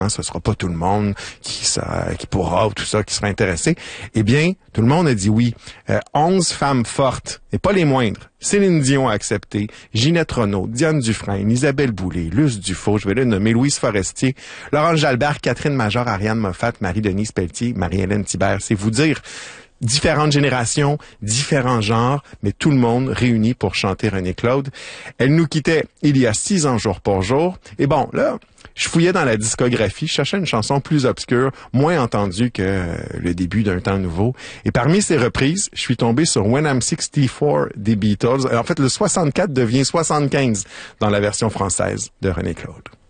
ce sera pas tout le monde qui pourra ou tout ça, qui sera intéressé. Eh bien, tout le monde a dit oui. 11 femmes fortes, et pas les moindres. Céline Dion a accepté, Ginette Renault, Diane Dufresne, Isabelle Boulay, Luce Dufault, je vais les nommer, Louise Forestier, Laurence Jalbert, Catherine Major, Ariane Moffat, Marie-Denise Pelletier, Marie-Hélène Thibert. C'est vous dire différentes générations, différents genres, mais tout le monde réuni pour chanter René Claude. Elle nous quittait il y a 6 ans jour pour jour. Et bon, là, je fouillais dans la discographie, je cherchais une chanson plus obscure, moins entendue que le début d'un temps nouveau. Et parmi ces reprises, je suis tombé sur When I'm 64 des Beatles. En fait, le 64 devient 75 dans la version française de René Claude.